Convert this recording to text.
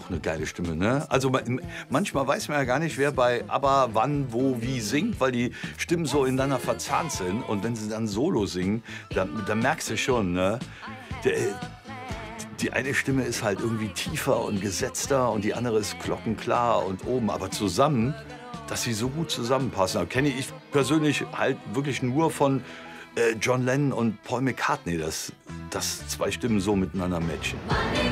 auch eine geile Stimme, ne? Also manchmal weiß man ja gar nicht, wer bei ABBA wann, wo, wie singt, weil die Stimmen so ineinander verzahnt sind. Und wenn sie dann Solo singen, dann merkst du schon, ne? Die eine Stimme ist halt irgendwie tiefer und gesetzter und die andere ist glockenklar und oben. Aber zusammen, dass sie so gut zusammenpassen, das kenne ich persönlich halt wirklich nur von John Lennon und Paul McCartney, dass zwei Stimmen so miteinander matchen.